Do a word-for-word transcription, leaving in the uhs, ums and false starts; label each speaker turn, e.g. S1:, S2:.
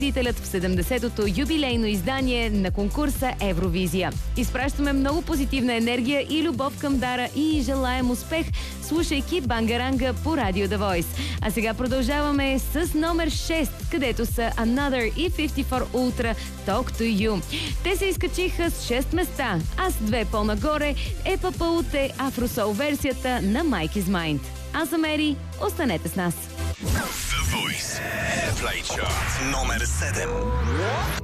S1: победителят в седемдесетото юбилейно издание на конкурса Евровизия. Изпращаме много позитивна енергия и любов към Дара и желаем успех, слушайки Бангаранга по Радио The Voice. А сега продължаваме с номер шест, където са Another и петдесет и четири Ultra Talk to You. Те се изкачиха с шест места, а с две по-нагоре е Папауте Афросол версията на Mike is Mind. Аз съм Ери, останете с нас.
S2: The Voice Airplay Chart номер седем.